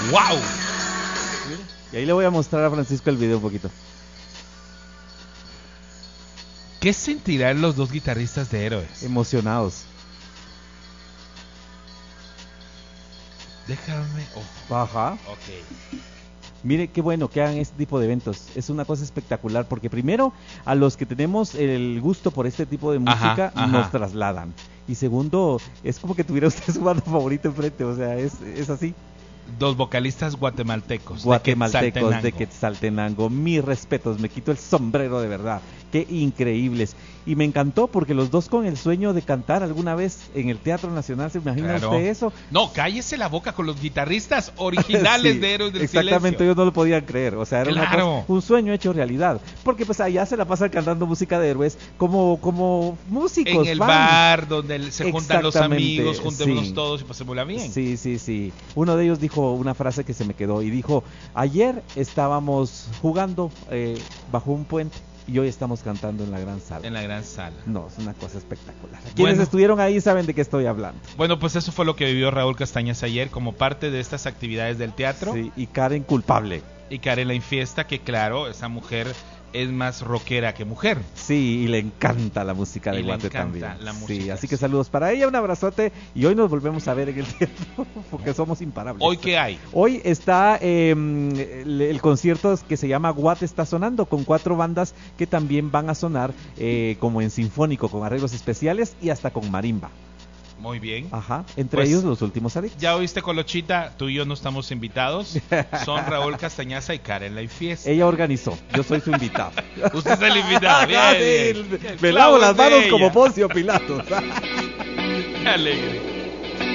¡Wow! Y ahí le voy a mostrar a Francisco el video un poquito. ¿Qué sentirán los dos guitarristas de Héroes? Emocionados. Déjame... Ajá. Ok. Mire qué bueno que hagan este tipo de eventos. Es una cosa espectacular porque primero a los que tenemos el gusto por este tipo de música nos trasladan. Y segundo, es como que tuviera usted su banda favorita enfrente. O sea, es así. Dos vocalistas guatemaltecos de Quetzaltenango. Mis respetos, me quito el sombrero de verdad. Qué increíbles. Y me encantó porque los dos con el sueño de cantar alguna vez en el Teatro Nacional. ¿Se imagina usted eso? No, cállese la boca con los guitarristas originales sí, de Héroes del exactamente, Silencio. ellos no lo podían creer. O sea, era un sueño hecho realidad. Porque pues allá se la pasan cantando música de héroes como músicos. En el bar donde se juntan los amigos, juntémonos todos y pasémosla bien. Sí. Uno de ellos dijo una frase que se me quedó y dijo: ayer estábamos jugando bajo un puente y hoy estamos cantando en la gran sala. En la gran sala. No, es una cosa espectacular. Quienes estuvieron ahí saben de qué estoy hablando. Bueno, pues eso fue lo que vivió Raúl Castañas ayer como parte de estas actividades del teatro. Sí, y Karen culpable. Y Karen la infiesta, que claro, esa mujer es más rockera que mujer. Sí, y le encanta la música de Guate también. La música, sí, así que saludos para ella, un abrazote. Y hoy nos volvemos a ver en el teatro porque somos imparables. ¿Hoy qué hay? Hoy está el concierto que se llama Guate está sonando, con 4 bandas que también van a sonar como en sinfónico, con arreglos especiales y hasta con marimba. Muy bien. Ajá, entre ellos Los Últimos Adictos. Ya oíste, Colochita, tú y yo no estamos invitados. Son Raúl Castañaza y Karen la infiesta. Ella organizó, yo soy su invitado. Usted es el invitado, bien. Me lavo las manos como Poncio Pilatos. Qué alegre.